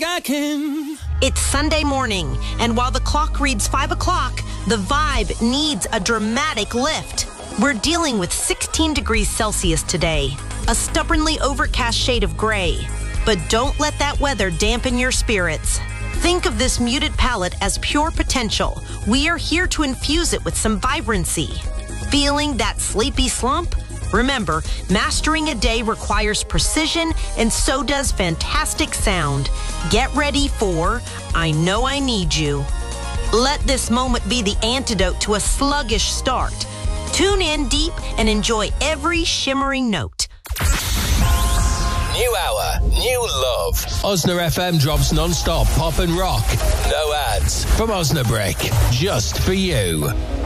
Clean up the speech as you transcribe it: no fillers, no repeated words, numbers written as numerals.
like I can. It's Sunday morning, and while the clock reads 5 o'clock, the vibe needs a dramatic lift. We're dealing with 16 degrees Celsius today, a stubbornly overcast shade of gray. But don't let that weather dampen your spirits. Think of this muted palette as pure potential. We are here to infuse it with some vibrancy. Feeling that sleepy slump? Remember, mastering a day requires precision, and so does fantastic sound. Get ready for I Know I Need You. Let this moment be the antidote to a sluggish start. Tune in deep and enjoy every shimmering note. New hour, new love. Osna FM drops non-stop pop and rock. No ads from Osnabrick, just for you.